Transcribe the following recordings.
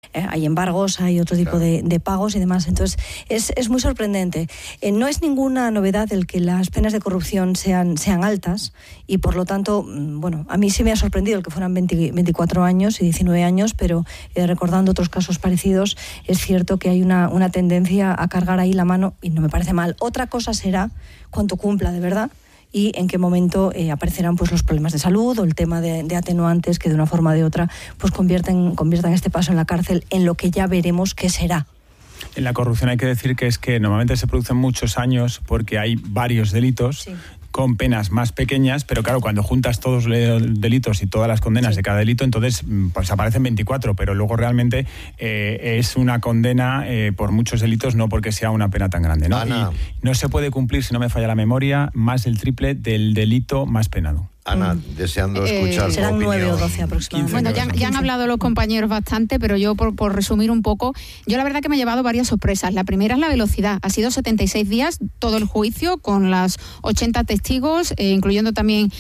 hay embargos, hay otro tipo de pagos y demás. Entonces, es muy sorprendente. No es ninguna novedad el que las penas de corrupción sean altas y, por lo tanto, bueno, a mí sí me ha sorprendido el que fueran 24 años y 19 años, pero recordando otros casos parecidos, es cierto que hay una tendencia a cargar ahí la mano y no me parece mal. Otra cosa será cuánto cumpla de verdad y en qué momento aparecerán pues los problemas de salud o el tema de atenuantes que de una forma o de otra pues conviertan este paso en la cárcel en lo que ya veremos qué será. En la corrupción hay que decir que es que normalmente se producen muchos años porque hay varios delitos. Sí. Con penas más pequeñas, pero claro, cuando juntas todos los delitos y todas las condenas de cada delito, entonces pues aparecen 24, pero luego realmente es una condena por muchos delitos, no porque sea una pena tan grande, ¿no? Ana. Y no se puede cumplir, si no me falla la memoria, más del triple del delito más penado. Ana, deseando escuchar serán tu opinión. 9 o 12 aproximadamente. Bueno, ya han hablado los compañeros bastante, pero yo por resumir un poco, yo la verdad que me he llevado varias sorpresas. La primera es la velocidad. Ha sido 76 días todo el juicio con las 80 testigos, incluyendo también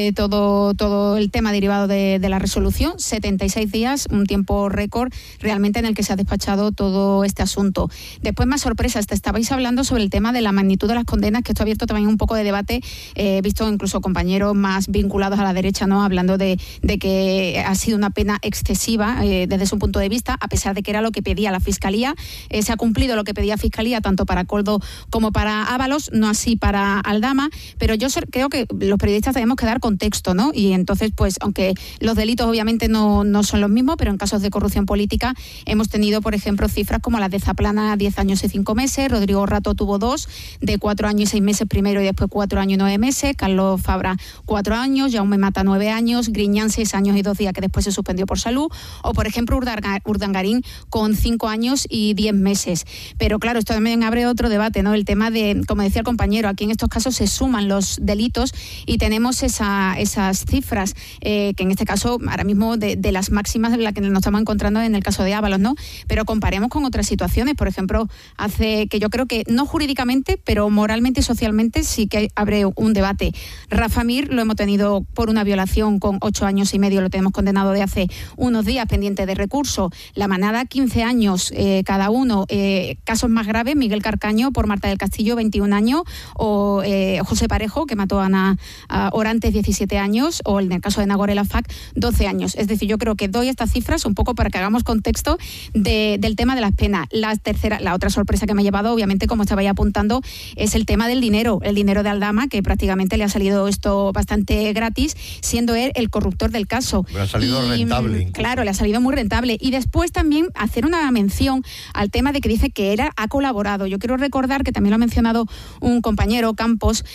todo el tema derivado de la resolución. 76 días, un tiempo récord realmente en el que se ha despachado todo este asunto. Después, más sorpresas. Estabais hablando sobre el tema de la magnitud de las condenas, que esto ha abierto también un poco de debate. He visto incluso compañeros más vinculados a la derecha, ¿no?, hablando de que ha sido una pena excesiva desde su punto de vista, a pesar de que era lo que pedía la Fiscalía. Se ha cumplido lo que pedía Fiscalía tanto para Koldo como para Ábalos, no así para Aldama, pero yo creo que los periodistas tenemos que dar contexto, ¿no? Y entonces, pues, aunque los delitos obviamente no son los mismos, pero en casos de corrupción política hemos tenido, por ejemplo, cifras como las de Zaplana, 10 años y 5 meses, Rodrigo Rato tuvo 2, de 4 años y 6 meses primero y después 4 años y 9 meses, Carlos Fabra 4 años, Jaume Mata 9 años, Griñán 6 años y 2 días que después se suspendió por salud, o por ejemplo Urdangarín con 5 años y 10 meses. Pero claro, esto también abre otro debate, ¿no? El tema de, como decía el compañero, aquí en estos casos se suman los delitos y tenemos esas cifras que en este caso ahora mismo de las máximas en las que nos estamos encontrando en el caso de Ábalos, ¿no? Pero comparemos con otras situaciones, por ejemplo, hace que yo creo que no jurídicamente, pero moralmente y socialmente sí que abre un debate. Rafa Mir lo hemos tenido por una violación con 8 años y medio, lo tenemos condenado de hace unos días, pendiente de recurso. La Manada, 15 años cada uno. Casos más graves, Miguel Carcaño por Marta del Castillo, 21 años, o José Parejo, que mató a Ana Orantes, 17 años, o en el caso de Nagore Lafac, 12 años. Es decir, yo creo que doy estas cifras un poco para que hagamos contexto del tema de las penas. La otra sorpresa que me ha llevado, obviamente, como estabais apuntando, es el tema del dinero. El dinero de Aldama, que prácticamente le ha salido esto bastante gratis, siendo él el corruptor del caso. Le ha salido rentable. Incluso. Claro, le ha salido muy rentable. Y después también hacer una mención al tema de que dice que ha colaborado. Yo quiero recordar que también lo ha mencionado un compañero, Campos,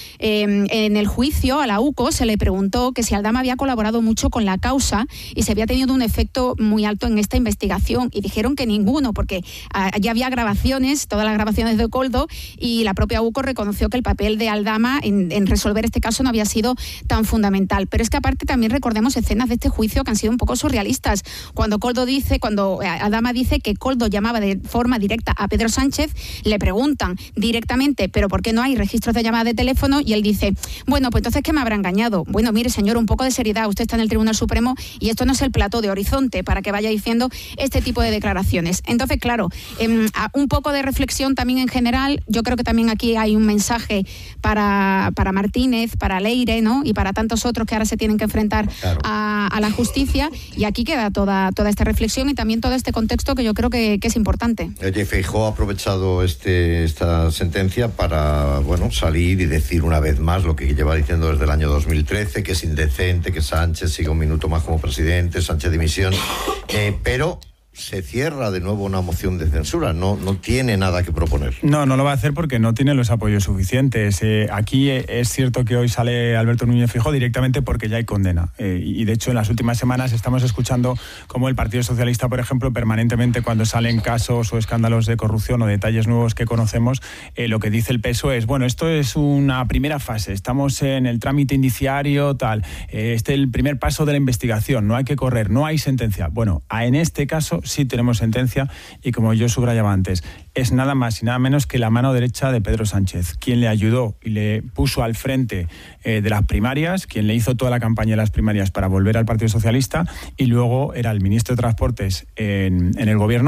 en el juicio a la UCO se le preguntó que si Aldama había colaborado mucho con la causa y si había tenido un efecto muy alto en esta investigación, y dijeron que ninguno, porque ya había grabaciones, todas las grabaciones de Koldo, y la propia UCO reconoció que el papel de Aldama en resolver este caso no había sido tan fundamental. Pero es que aparte también recordemos escenas de este juicio que han sido un poco surrealistas. Cuando Aldama dice que Koldo llamaba de forma directa a Pedro Sánchez, le preguntan directamente, ¿pero por qué no hay registros de llamada de teléfono? Y él dice, bueno, pues entonces, ¿qué me habrá engañado? Bueno, mire, señor, un poco de seriedad. Usted está en el Tribunal Supremo y esto no es el plató de Horizonte para que vaya diciendo este tipo de declaraciones. Entonces, claro, un poco de reflexión también en general. Yo creo que también aquí hay un mensaje para Martínez, para Leire, ¿no?, y para tantos otros que ahora se tienen que enfrentar a la justicia, y aquí queda toda esta reflexión y también todo este contexto que yo creo que es importante. Feijóo ha aprovechado esta sentencia para salir y decir una vez más lo que lleva diciendo desde el año 2013, que es indecente que Sánchez siga un minuto más como presidente, Sánchez dimisión, pero se cierra de nuevo una moción de censura, no tiene nada que proponer. No lo va a hacer porque no tiene los apoyos suficientes. Aquí es cierto que hoy sale Alberto Núñez Feijóo directamente porque ya hay condena. Y de hecho en las últimas semanas estamos escuchando cómo el Partido Socialista, por ejemplo, permanentemente cuando salen casos o escándalos de corrupción o detalles nuevos que conocemos, lo que dice el PSOE es, esto es una primera fase, estamos en el trámite indiciario, tal, este es el primer paso de la investigación, no hay que correr, no hay sentencia. Bueno, en este caso sí tenemos sentencia y, como yo subrayaba antes, es nada más y nada menos que la mano derecha de Pedro Sánchez, quien le ayudó y le puso al frente de las primarias, quien le hizo toda la campaña de las primarias para volver al Partido Socialista, y luego era el ministro de Transportes en el gobierno